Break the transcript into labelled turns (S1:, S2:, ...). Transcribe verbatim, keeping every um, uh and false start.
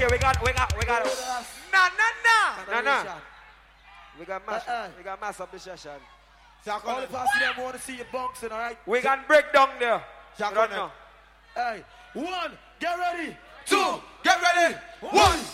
S1: Okay, we got, we got, we got. Nah, nah, nah, nah, nah. We got mash, uh, uh. we got mass up the session.
S2: All the party them want to see you bouncing, all right?
S1: We can break down there.
S2: Right now. Hey, one, get ready. Two, get ready. One.